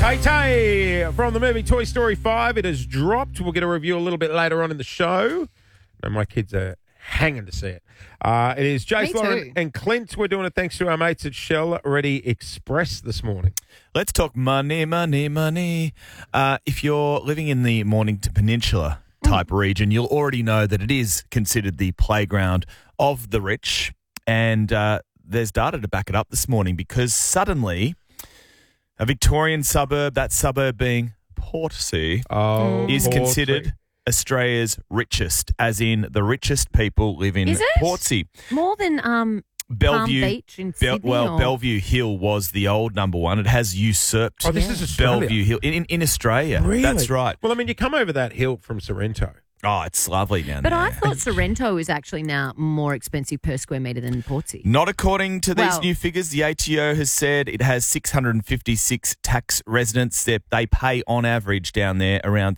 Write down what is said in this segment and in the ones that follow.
Tay from the movie Toy Story 5. It has dropped. We'll get a review a little bit later on in the show. And my kids are hanging to see it. It is Jace, Lauren, and Clint. We're doing it thanks to our mates at Shell Ready Express this morning. Let's talk money, money, money. If you're living in the Mornington Peninsula type region, you'll already know that it is considered the playground of the rich. And there's data to back it up this morning because suddenly a Victorian suburb, that suburb being Portsea, is considered Australia's richest, as in the richest people live in Portsea. More than Bellevue Palm Beach in Sydney? Bellevue Hill was the old number one. It has usurped this is Australia. Bellevue Hill in Australia. Really? That's right. Well, I mean, you come over that hill from Sorrento. Oh, it's lovely down But there. I thought Sorrento is actually now more expensive per square metre than Portsea. Not according to these new figures. The ATO has said it has 656 tax residents. They pay on average down there around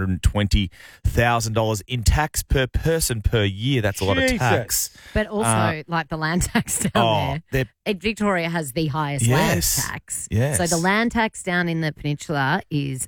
$320,000 in tax per person per year. That's a lot of tax. But also, like the land tax down there. Victoria has the highest land tax. Yes. So the land tax down in the peninsula is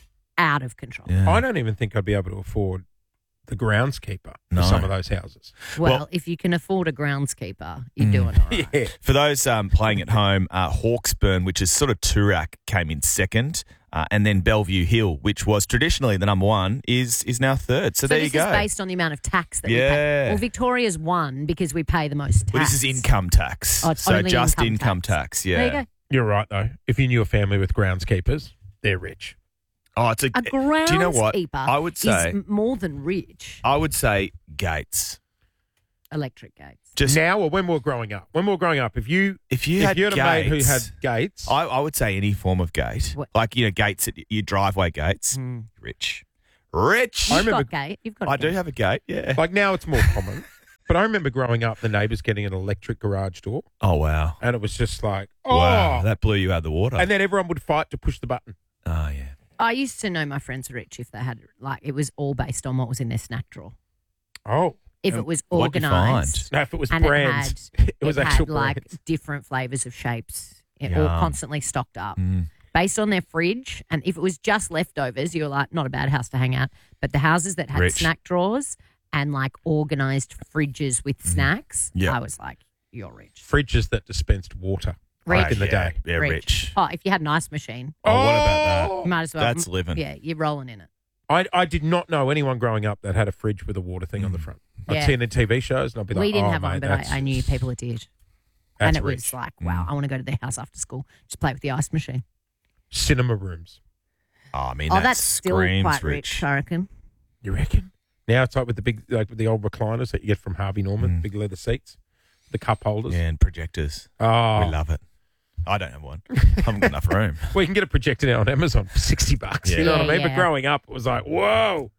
out of control. Yeah. I don't even think I'd be able to afford the groundskeeper for some of those houses. Well, if you can afford a groundskeeper, you're doing all right. Yeah. For those playing at home, Hawkesburn, which is sort of Toorak, came in second. And then Bellevue Hill, which was traditionally the number one, is now third. So there you go. This is based on the amount of tax that we pay. Well, Victoria's won because we pay the most tax. Well, this is income tax. Oh, it's so only just income tax. Yeah. There you go. You're right, though. If you knew a family with groundskeepers, they're rich. Oh, it's A groundskeeper do you know what? I would say is more than rich. I would say gates. Electric gates. Just now or when we were growing up? When we were growing up, if you had a mate who had gates, I would say any form of gate, like gates at your driveway gates. Rich. You've got a gate. You've got. I do have a gate. Yeah. Like now it's more common, but I remember growing up, the neighbours getting an electric garage door. Oh wow! And it was just like, wow, that blew you out of the water. And then everyone would fight to push the button. Oh yeah. I used to know my friends were rich if they had, it was all based on what was in their snack drawer. Oh. If it was What'd you organised. No, if it was and brands. It was had actual brands. Different flavours of shapes. All constantly stocked up. Based on their fridge. And if it was just leftovers, you were like, not a bad house to hang out. But the houses that had snack drawers and organised fridges with snacks, I was like, you're rich. Fridges that dispensed water. Back in the day. Yeah, rich. Oh, if you had an ice machine. Oh, what about that? You might as well. That's living. Yeah, you're rolling in it. I did not know anyone growing up that had a fridge with a water thing on the front. I'd see it in TV shows and I'd be like, we didn't have mate, one, but I knew people that did. And it was like, wow, I want to go to their house after school, just play with the ice machine. Cinema rooms. Oh, I mean, that's still quite rich, I reckon. You reckon? Now it's like with the old recliners that you get from Harvey Norman, big leather seats, the cup holders. Yeah, and projectors. Oh. We love it. I don't have one. I haven't got enough room. Well, you can get a projector now on Amazon for $60. Yeah. You know what I mean? Yeah. But growing up, it was like, whoa,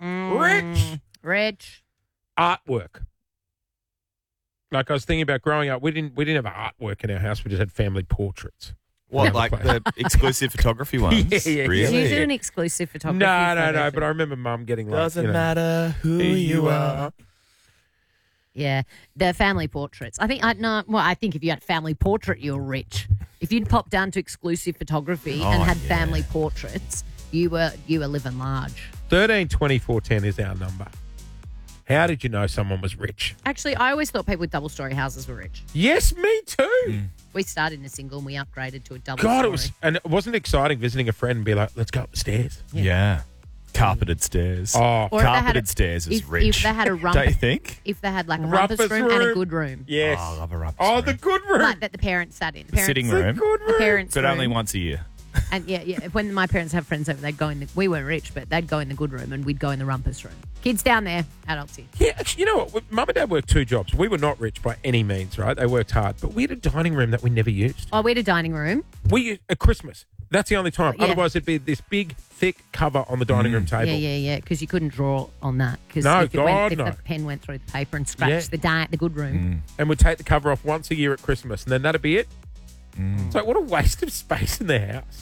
Rich. artwork. Like I was thinking about growing up, we didn't have artwork in our house. We just had family portraits. What, like the exclusive photography ones? Yeah. Really? Do you do an exclusive photography? No. But I remember Mum getting like, Doesn't matter who you are. Yeah, the family portraits. I think if you had a family portrait, you're rich. If you'd popped down to exclusive photography and had family portraits, you were living large. 13, 24, 10 is our number. How did you know someone was rich? Actually, I always thought people with double-story houses were rich. Yes, me too. We started in a single and we upgraded to a double. God, it wasn't exciting visiting a friend and be like, let's go up the stairs. Yeah. Carpeted stairs. Oh, Or if they had carpeted stairs is if rich. they had a rumpus, don't you think? if they had like a rumpus room and a good room, yes. Oh, I love a rumpus Oh, room. the good room. like that the parents sat in. Sitting room. The parents' But room. only once a year. And yeah. When my parents have friends over, they'd go in. We weren't rich, but they'd go in the good room, and we'd go in the rumpus room. Kids down there, adults here. Yeah, actually, you know what? Mum and Dad worked two jobs. We were not rich by any means, right? They worked hard. But we had a dining room that we never used. Oh, we had a dining room. At Christmas. That's the only time. Yeah. Otherwise, it'd be this big, thick cover on the dining room table. Yeah. Because you couldn't draw on that. Because No, if God, the no. pen went through the paper and scratched the good room. And we'd take the cover off once a year at Christmas, and then that'd be it. It's like, what a waste of space in the house.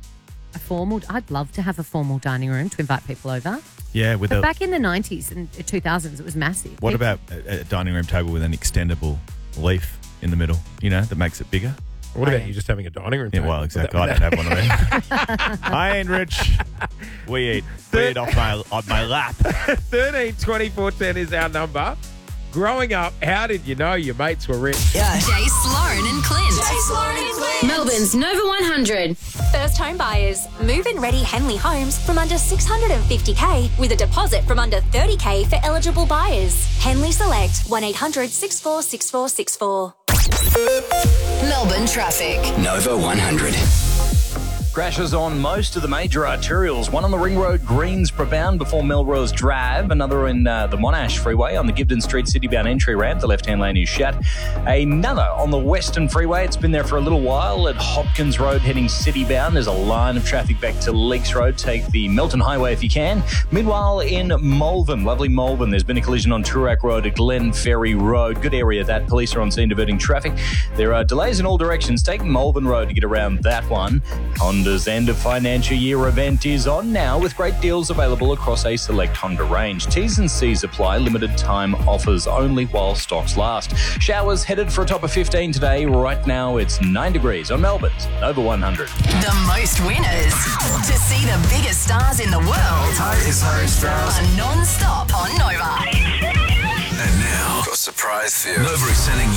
I'd love to have a formal dining room to invite people over. Yeah, But back in the 90s and 2000s, it was massive. What about a dining room table with an extendable leaf in the middle, that makes it bigger? What about you just having a dining room table? Yeah, well, exactly. I don't have one of them. I ain't rich. We eat. We eat off my lap. 13 24 10 is our number. Growing up, how did you know your mates were rich? Yeah. Jace, Lauren and Clint. Melbourne's Nova 100. First home buyers. Move-in ready Henley Homes from under $650K with a deposit from under $30K for eligible buyers. Henley Select 1-800-646464. Melbourne traffic. Nova 100. Crashes on most of the major arterials. One on the Ring Road, Greensborough bound before Melrose Drive. Another in the Monash Freeway on the Gibden Street City-bound entry ramp. The left-hand lane is shut. Another on the Western Freeway. It's been there for a little while at Hopkins Road heading city-bound. There's a line of traffic back to Leakes Road. Take the Melton Highway if you can. Meanwhile, in Malvern, lovely Malvern, there's been a collision on Toorak Road at Glen Ferry Road. Good area that. Police are on scene diverting traffic. There are delays in all directions. Take Malvern Road to get around that one. Honda's end of financial year event is on now with great deals available across a select Honda range. T's and C's apply. Limited time offers only while stocks last. Showers headed for a top of 15 today. Right now it's 9 degrees on Melbourne's Nova 100. The most winners. To see the biggest stars in the world. Hi, it's Harry Styles. Are non-stop on Nova. And now, a surprise for you. Nova is sending